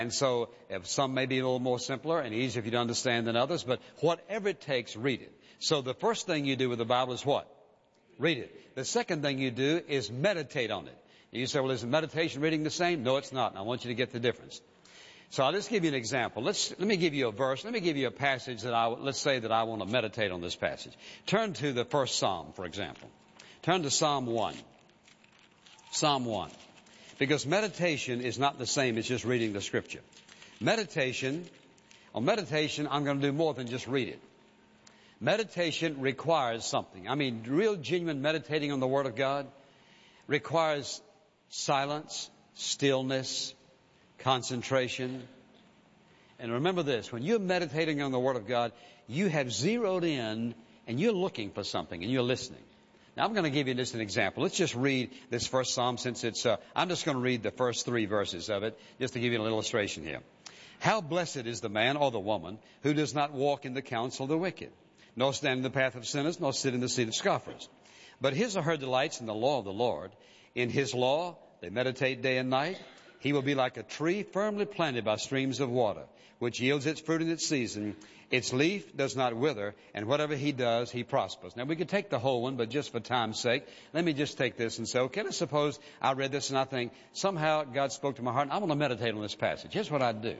And so if some may be a little more simpler and easier for you to understand than others, but whatever it takes, read it. So the first thing you do with the Bible is what? Read it. The second thing you do is meditate on it. You say, well, is meditation reading the same? No, it's not. And I want you to get the difference. So I'll just give you an example. Let me give you a verse. Let me give you a passage let's say that I want to meditate on this passage. Turn to the first Psalm, for example. Turn to Psalm 1. Psalm 1. Because meditation is not the same as just reading the Scripture. Meditation, I'm going to do more than just read it. Meditation requires something. I mean, real genuine meditating on the Word of God requires silence, stillness, concentration. And remember this, when you're meditating on the Word of God, you have zeroed in and you're looking for something and you're listening. Now, I'm going to give you just an example. Let's just read this first Psalm since I'm just going to read the first 3 verses of it just to give you an illustration here. How blessed is the man or the woman who does not walk in the counsel of the wicked, nor stand in the path of sinners, nor sit in the seat of scoffers. But his or her delights in the law of the Lord. In his law they meditate day and night. He will be like a tree firmly planted by streams of water, which yields its fruit in its season. Its leaf does not wither, and whatever he does, he prospers. Now, we could take the whole one, but just for time's sake, let me just take this and say, okay, let's suppose I read this and I think, somehow God spoke to my heart, and I want to meditate on this passage. Here's what I'd do.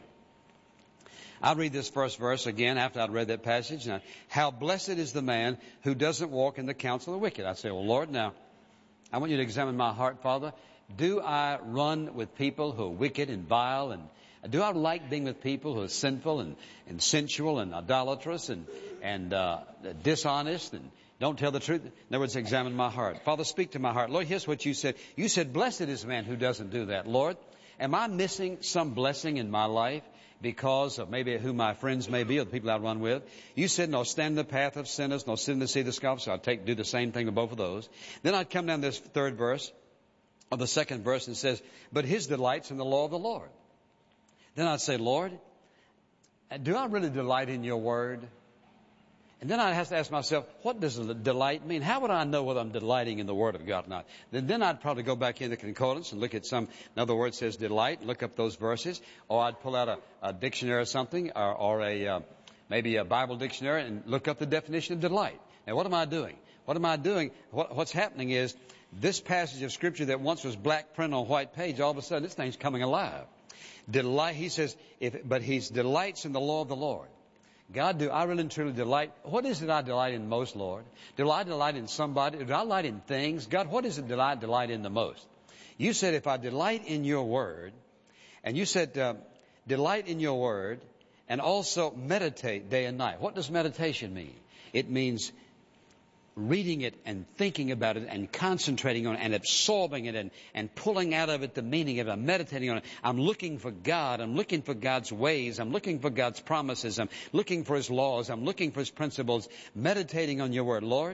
I'd read this first verse again after I'd read that passage. Now, how blessed is the man who doesn't walk in the counsel of the wicked. I'd say, well, Lord, now, I want you to examine my heart, Father. Do I run with people who are wicked and vile, and do I like being with people who are sinful and sensual and idolatrous and dishonest and don't tell the truth? In other words, examine my heart. Father, speak to my heart. Lord, here's what you said. You said, blessed is the man who doesn't do that. Lord, am I missing some blessing in my life because of maybe who my friends may be or the people I run with? You said, no, stand in the path of sinners, no, sit in the seat of the scoffers. So I'd do the same thing with both of those. Then I'd come down to this third verse, or the second verse, and says, but his delight's in the law of the Lord. Then I'd say, Lord, do I really delight in your word? And then I'd have to ask myself, what does delight mean? How would I know whether I'm delighting in the word of God or not? Then I'd probably go back in the concordance and look at in other words, says delight, look up those verses. Or I'd pull out a dictionary or something, or maybe a Bible dictionary and look up the definition of delight. Now, what am I doing? What's happening is this passage of Scripture that once was black print on white page, all of a sudden this thing's coming alive. Delight, he says, but he delights in the law of the Lord. God, do I really and truly delight? What is it I delight in most, Lord? Do I delight in somebody? Do I delight in things? God, what is it that I delight in the most? You said if I delight in your word, and you said delight in your word, and also meditate day and night. What does meditation mean? It means reading it and thinking about it and concentrating on it and absorbing it and pulling out of it the meaning of it. I'm meditating on it. I'm looking for God. I'm looking for God's ways. I'm looking for God's promises. I'm looking for His laws. I'm looking for His principles. Meditating on your word. Lord,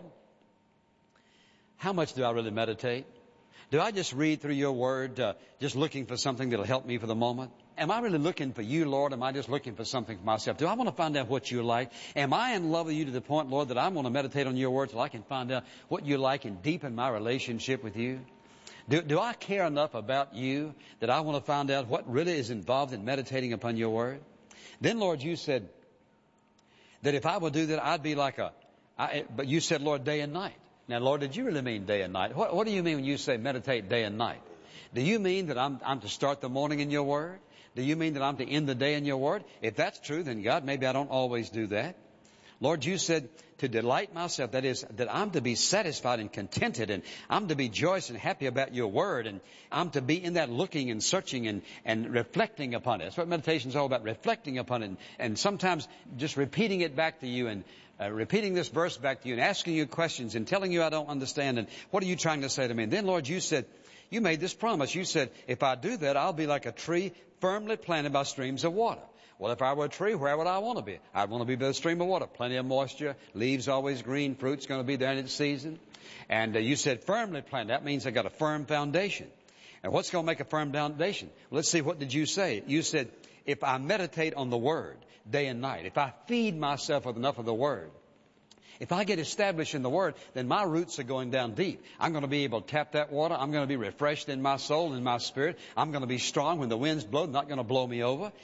how much do I really meditate? Do I just read through your word, just looking for something that'll help me for the moment? Am I really looking for you, Lord? Am I just looking for something for myself? Do I want to find out what you like? Am I in love with you to the point, Lord, that I want to meditate on your word till I can find out what you like and deepen my relationship with you? Do I care enough about you that I want to find out what really is involved in meditating upon your word? Then, Lord, you said that if I would do that, I'd be like but you said, Lord, day and night. Now, Lord, did you really mean day and night? What do you mean when you say meditate day and night? Do you mean that I'm to start the morning in your word? Do you mean that I'm to end the day in your word? If that's true, then God, maybe I don't always do that. Lord, you said to delight myself, that is, that I'm to be satisfied and contented, and I'm to be joyous and happy about your word, and I'm to be in that looking and searching and reflecting upon it. That's what meditation is all about, reflecting upon it, and sometimes just repeating it back to you, and repeating this verse back to you, and asking you questions, and telling you I don't understand, and what are you trying to say to me? And then, Lord, you said, you made this promise. You said, if I do that, I'll be like a tree firmly planted by streams of water. Well, if I were a tree, where would I want to be? I'd want to be by a stream of water. Plenty of moisture, leaves always green, fruit's going to be there in its season. And you said firmly planted. That means I got a firm foundation. And what's going to make a firm foundation? Well, let's see, what did you say? You said, if I meditate on the Word day and night, if I feed myself with enough of the Word, if I get established in the Word, then my roots are going down deep. I'm going to be able to tap that water. I'm going to be refreshed in my soul and in my spirit. I'm going to be strong when the winds blow, not going to blow me over.